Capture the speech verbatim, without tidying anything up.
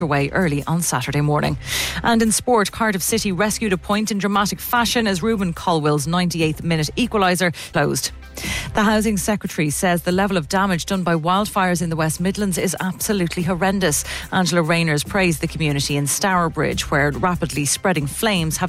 away early on Saturday morning. And in sport, Cardiff City rescued a point in dramatic fashion as Ruben Colwell's ninety-eighth minute equaliser closed. The Housing Secretary says the level of damage done by wildfires in the West Midlands is absolutely horrendous. Angela Rayners praised the community in Stourbridge, where rapidly spreading flames have